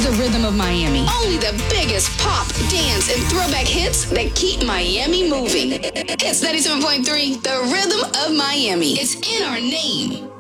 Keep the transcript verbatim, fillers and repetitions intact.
the Rhythm of Miami. Only the biggest pop, dance, and throwback hits that keep Miami moving. It's ninety-seven point three, the Rhythm of Miami. It's in our name.